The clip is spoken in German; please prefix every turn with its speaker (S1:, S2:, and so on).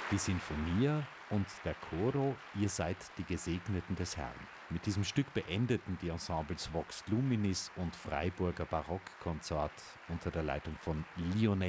S1: Die Sinfonia und der Choro, ihr seid die Gesegneten des Herrn. Mit diesem Stück beendeten die Ensembles Vox Luminis und Freiburger Barockkonsort unter der Leitung von Lionel